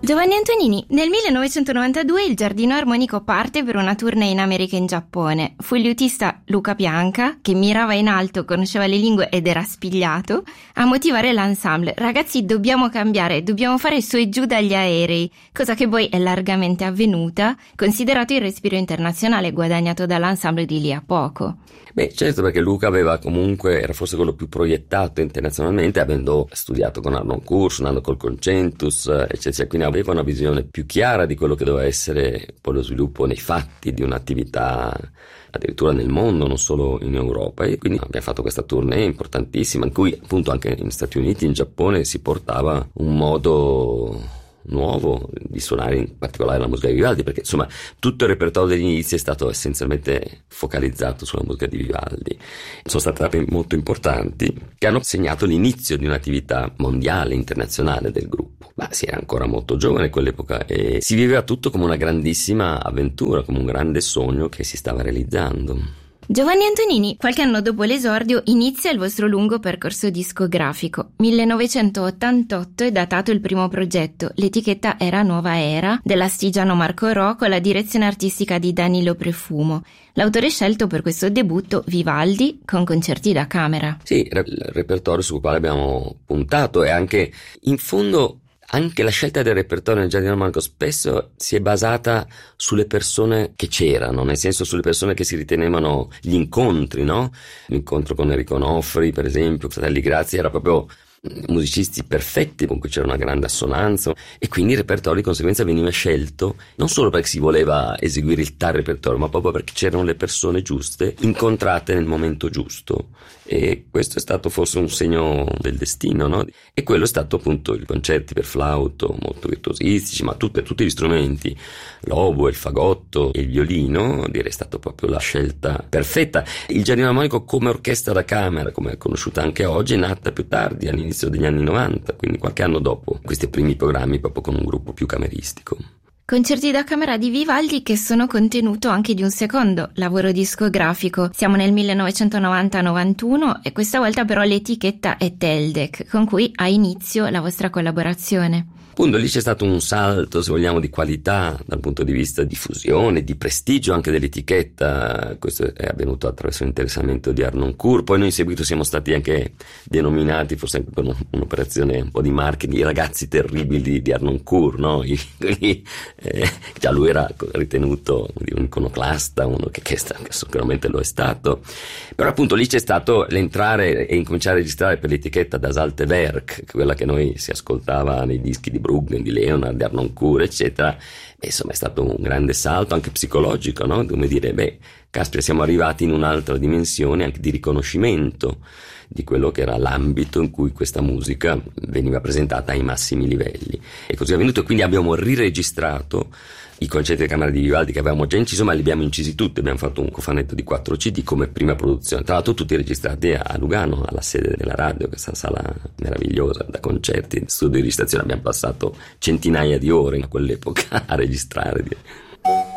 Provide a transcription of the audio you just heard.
Giovanni Antonini, nel 1992 il Giardino Armonico parte per una tournée in America e in Giappone. Fu il liutista Luca Pianca, che mirava in alto, conosceva le lingue ed era spigliato, a motivare l'ensemble. Ragazzi, dobbiamo cambiare, dobbiamo fare su e giù dagli aerei, cosa che poi è largamente avvenuta, considerato il respiro internazionale guadagnato dall'ensemble di lì a poco. Beh, certo, perché Luca era forse quello più proiettato internazionalmente, avendo studiato con Harnoncourt, suonando col Concentus, eccetera, quindi aveva una visione più chiara di quello che doveva essere poi lo sviluppo nei fatti di un'attività addirittura nel mondo, non solo in Europa, e quindi abbiamo fatto questa tournée importantissima in cui appunto anche negli Stati Uniti, in Giappone si portava un modo nuovo di suonare, in particolare la musica di Vivaldi, perché insomma tutto il repertorio degli inizi è stato essenzialmente focalizzato sulla musica di Vivaldi. Sono state tappe molto importanti che hanno segnato l'inizio di un'attività mondiale, internazionale del gruppo. Ma si era ancora molto giovane in quell'epoca e si viveva tutto come una grandissima avventura, come un grande sogno che si stava realizzando. Giovanni Antonini, qualche anno dopo l'esordio, inizia il vostro lungo percorso discografico. 1988 è datato il primo progetto, l'etichetta era Nuova Era, dell'astigiano Marco Rò, con la direzione artistica di Danilo Prefumo. L'autore scelto per questo debutto, Vivaldi, con concerti da camera. Sì, il repertorio sul quale abbiamo puntato, e anche, in fondo, anche la scelta del repertorio nel Giardino Armonico spesso si è basata sulle persone che c'erano, nel senso sulle persone che si ritenevano gli incontri, no? L'incontro con Enrico Onofri, per esempio, Fratelli Grazia, era proprio musicisti perfetti con cui c'era una grande assonanza, e quindi il repertorio di conseguenza veniva scelto non solo perché si voleva eseguire il tal repertorio, ma proprio perché c'erano le persone giuste incontrate nel momento giusto, e questo è stato forse un segno del destino, no? E quello è stato appunto i concerti per flauto molto virtuosistici, ma tutti gli strumenti, l'oboe, il fagotto e il violino, direi è stata proprio la scelta perfetta. Il Giardino Armonico come orchestra da camera, come è conosciuta anche oggi, è nata più tardi, all'inizio degli anni 90, quindi qualche anno dopo questi primi programmi, proprio con un gruppo più cameristico. Concerti da camera di Vivaldi che sono contenuto anche di un secondo lavoro discografico. Siamo nel 1990-91 e questa volta però l'etichetta è Teldec, con cui ha inizio la vostra collaborazione. Appunto lì c'è stato un salto, se vogliamo, di qualità dal punto di vista di diffusione, di prestigio anche dell'etichetta. Questo è avvenuto attraverso l'interessamento di Harnoncourt. Poi noi in seguito siamo stati anche denominati, forse anche per un'operazione un po' di marketing, i ragazzi terribili di Harnoncourt, no? Già lui era ritenuto un iconoclasta, uno che sicuramente lo è stato. Però appunto lì c'è stato l'entrare e incominciare a registrare per l'etichetta Das Alte Werk, quella che noi si ascoltava nei dischi di Bruckner, di Leonard, di Harnoncourt, eccetera. E insomma è stato un grande salto anche psicologico, no? Come dire, caspita, siamo arrivati in un'altra dimensione anche di riconoscimento di quello che era l'ambito in cui questa musica veniva presentata ai massimi livelli. E così è avvenuto, e quindi abbiamo riregistrato i concerti di camera di Vivaldi che avevamo già inciso, ma li abbiamo incisi tutti. Abbiamo fatto un cofanetto di 4 CD come prima produzione, tra l'altro tutti registrati a Lugano, alla sede della radio, questa sala meravigliosa da concerti, studio di registrazione. Abbiamo passato centinaia di ore in quell'epoca a registrare.